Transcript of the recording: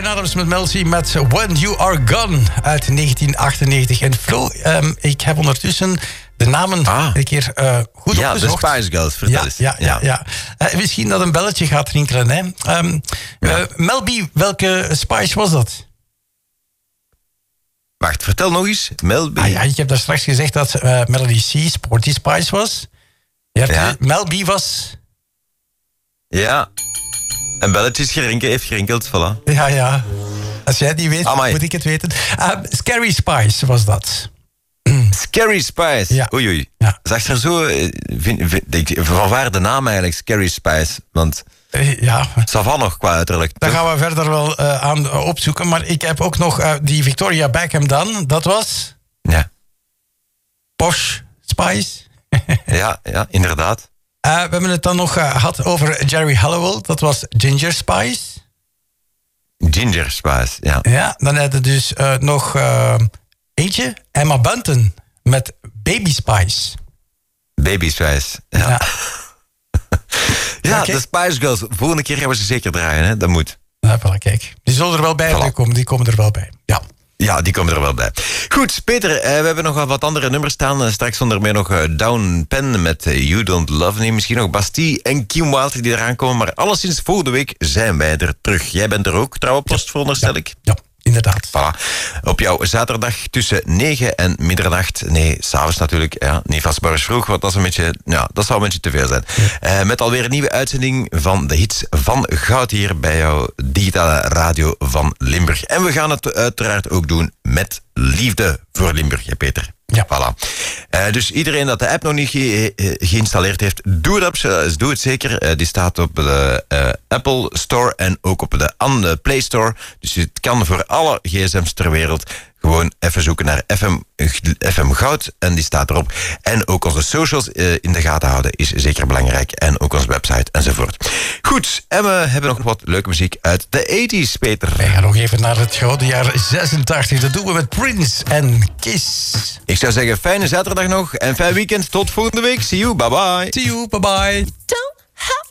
Bryan Adams met Melody met When You Are Gone uit 1998. En Flo, ik heb ondertussen de namen een keer goed opgezocht. Ja, de Spice Girls, vertel eens. Ja. Misschien dat een belletje gaat rinkelen. Hè. Mel B, welke Spice was dat? Wacht, vertel nog eens. Mel B. Ik heb daar straks gezegd dat Melody C Sporty Spice was. Mel B was... Ja. En belletje heeft gerinkeld, voilà. Ja. Als jij het niet weet, moet ik het weten. Scary Spice was dat. Scary Spice? Ja. Oei. Ja. Zag er zo... Van waar de naam eigenlijk, Scary Spice? Want... Savan nog qua uiterlijk. Daar gaan we verder wel aan opzoeken. Maar ik heb ook nog die Victoria Beckham dan. Dat was... Ja. Posh Spice. ja, inderdaad. We hebben het dan nog gehad over Jerry Halliwell. Dat was Ginger Spice. Ginger Spice, ja. Ja, dan hadden we dus nog eentje. Emma Bunton met Baby Spice. Baby Spice, ja. Ja, de Spice Girls. Volgende keer gaan we ze zeker draaien, hè? Dat moet. Ja, voilà, kijk. Die zullen er wel bij komen. Die komen er wel bij. Ja, die komen er wel bij. Goed, Peter, we hebben nog wat andere nummers staan. Straks onder meer nog Down Pen met You Don't Love Me. Misschien nog Bastille en Kim Wilde die eraan komen. Maar alleszins volgende week zijn wij er terug. Jij bent er ook, trouwens, veronderstel ik. Ja, inderdaad. Voilà. Op jouw zaterdag tussen 9 en middernacht. Nee, s'avonds natuurlijk. Ja, niet vastbaars vroeg, want dat is een beetje, dat zou een beetje te veel zijn. Ja. Met alweer een nieuwe uitzending van de hits van Goud hier bij jouw digitale radio van Limburg. En we gaan het uiteraard ook doen met liefde voor Limburg, Peter. Ja. Voilà. Dus iedereen dat de app nog niet geïnstalleerd heeft, doe het zeker. Die staat op de Apple Store en ook op de Play Store. Dus het kan voor alle gsm's ter wereld. Gewoon even zoeken naar FM Goud en die staat erop. En ook onze socials in de gaten houden is zeker belangrijk. En ook onze website enzovoort. Goed, en we hebben nog wat leuke muziek uit de 80's, Peter. Wij gaan nog even naar het gouden jaar 86. Dat doen we met Prince en Kiss. Ik zou zeggen, fijne zaterdag nog en fijn weekend. Tot volgende week. See you, bye bye. See you, bye bye.